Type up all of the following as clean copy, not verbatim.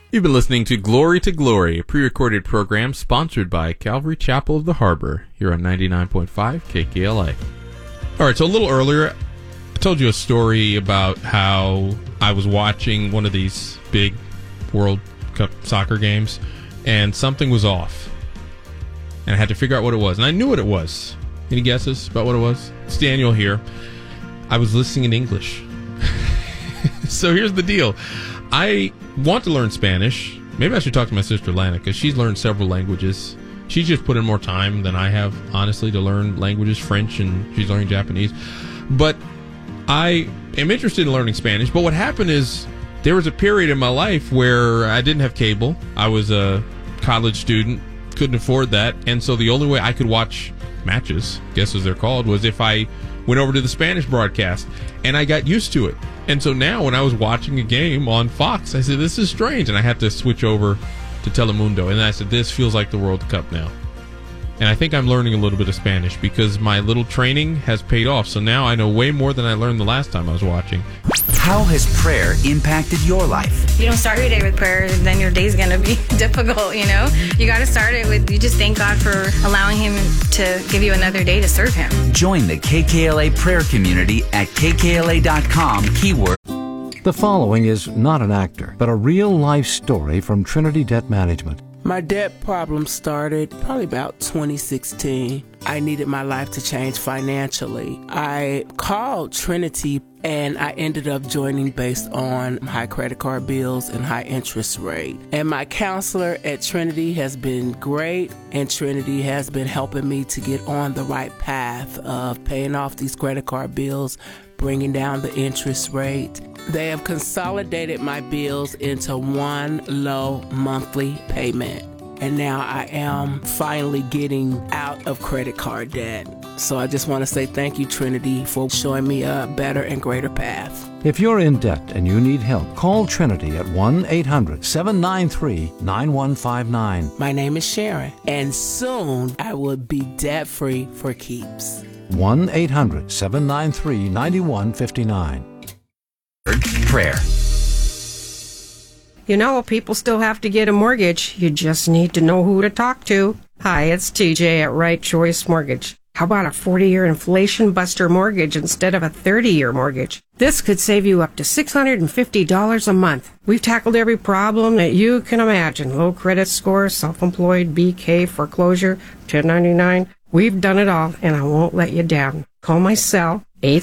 You've been listening to Glory, a pre-recorded program sponsored by Calvary Chapel of the Harbor here on 99.5 KKLA. All right, so a little earlier, I told you a story about how I was watching one of these big World Cup soccer games, and something was off. And I had to figure out what it was, and I knew what it was. Any guesses about what it was? It's Daniel here. I was listening in English. So here's the deal. I want to learn Spanish. Maybe I should talk to my sister Lana, because she's learned several languages. She's just put in more time than I have, honestly, to learn languages, French, and she's learning Japanese. But I am interested in learning Spanish. But what happened is there was a period in my life where I didn't have cable. I was a college student, couldn't afford that. And so the only way I could watch matches, guess as they're called, was if I went over to the Spanish broadcast. And I got used to it. And so now when I was watching a game on Fox, I said, this is strange. And I had to switch over to Telemundo. And I said, this feels like the World Cup now. And I think I'm learning a little bit of Spanish because my little training has paid off. So now I know way more than I learned the last time I was watching. How has prayer impacted your life? If you don't start your day with prayer, then your day's going to be difficult, you know? You got to start it with, you just thank God for allowing Him to give you another day to serve Him. Join the KKLA prayer community at kkla.com, keyword. The following is not an actor, but a real-life story from Trinity Debt Management. My debt problem started probably about 2016. I needed my life to change financially. I called Trinity and I ended up joining based on high credit card bills and high interest rate. And my counselor at Trinity has been great, and Trinity has been helping me to get on the right path of paying off these credit card bills, bringing down the interest rate. They have consolidated my bills into one low monthly payment. And now I am finally getting out of credit card debt. So I just want to say thank you, Trinity, for showing me a better and greater path. If you're in debt and you need help, call Trinity at 1-800-793-9159. My name is Sharon, and soon I will be debt-free for keeps. 1-800-793-9159. Prayer. You know, people still have to get a mortgage. You just need to know who to talk to. Hi, it's TJ at Right Choice Mortgage. How about a 40-year inflation buster mortgage instead of a 30-year mortgage? This could save you up to $650 a month. We've tackled every problem that you can imagine. Low credit score, self-employed, BK, foreclosure, 1099. We've done it all, and I won't let you down. Call my cell,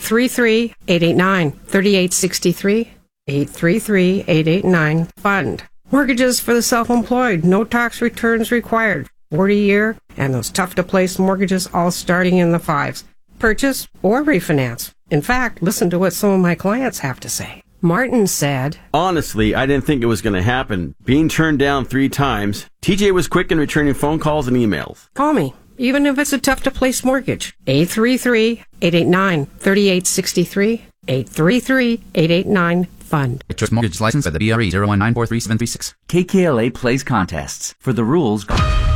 833-889-3863, 833-889-FUND. Mortgages for the self-employed, no tax returns required, 40-year, and those tough-to-place mortgages all starting in the fives. Purchase or refinance. In fact, listen to what some of my clients have to say. Martin said, honestly, I didn't think it was going to happen. Being turned down 3 times, TJ was quick in returning phone calls and emails. Call me, even if it's a tough-to-place mortgage. 833-889-3863, 833-889-FUND. Choice Mortgage license by the BRE 019433736. KKLA plays contests. For the rules...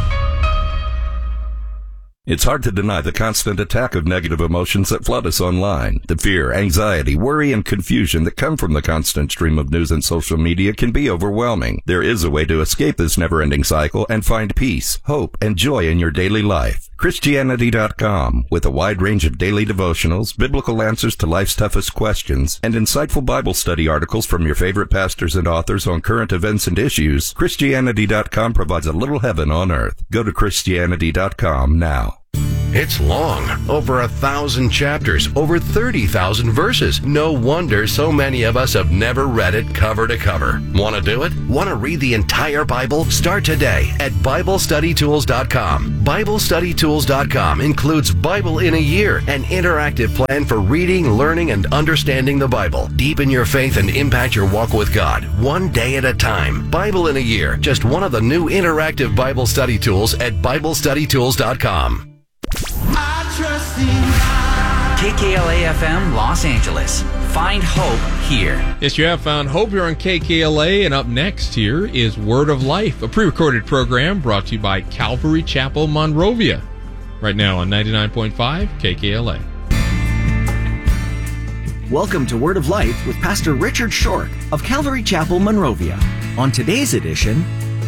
It's hard to deny the constant attack of negative emotions that flood us online. The fear, anxiety, worry, and confusion that come from the constant stream of news and social media can be overwhelming. There is a way to escape this never-ending cycle and find peace, hope, and joy in your daily life. Christianity.com, with a wide range of daily devotionals, biblical answers to life's toughest questions, and insightful Bible study articles from your favorite pastors and authors on current events and issues, Christianity.com provides a little heaven on earth. Go to Christianity.com now. It's long, over 1,000 chapters, over 30,000 verses. No wonder so many of us have never read it cover to cover. Want to do it? Want to read the entire Bible? Start today at BibleStudyTools.com. BibleStudyTools.com includes Bible in a Year, an interactive plan for reading, learning, and understanding the Bible. Deepen your faith and impact your walk with God, one day at a time. Bible in a Year, just one of the new interactive Bible study tools at BibleStudyTools.com. KKLA FM Los Angeles. Find hope here. Yes, you have found hope here on KKLA, and up next here is Word of Life, a pre-recorded program brought to you by Calvary Chapel, Monrovia, right now on 99.5 KKLA. Welcome to Word of Life with Pastor Richard Short of Calvary Chapel, Monrovia. On today's edition,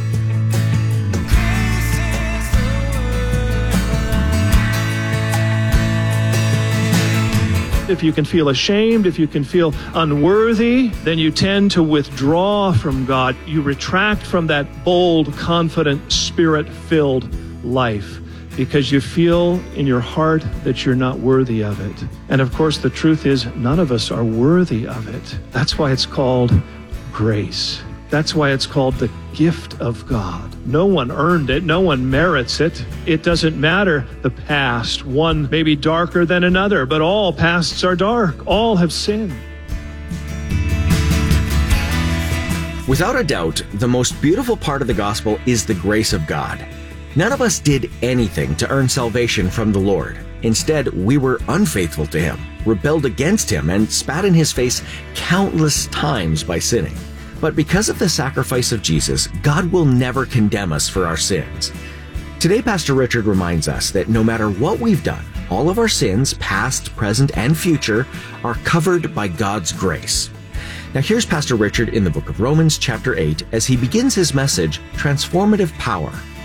if you can feel ashamed, if you can feel unworthy, then you tend to withdraw from God. You retract from that bold, confident, spirit-filled life because you feel in your heart that you're not worthy of it. And of course, the truth is none of us are worthy of it. That's why it's called grace. That's why it's called the gift of God. No one earned it. No one merits it. It doesn't matter the past. One may be darker than another, but all pasts are dark. All have sinned. without a doubt, the most beautiful part of the gospel is the grace of God. None of us did anything to earn salvation from the Lord. Instead, we were unfaithful to Him, rebelled against Him, and spat in His face countless times by sinning. But because of the sacrifice of Jesus, God will never condemn us for our sins. Today, Pastor Richard reminds us that no matter what we've done, all of our sins, past, present, and future, are covered by God's grace. Now here's Pastor Richard in the book of Romans chapter 8 as he begins his message, Transformative Power,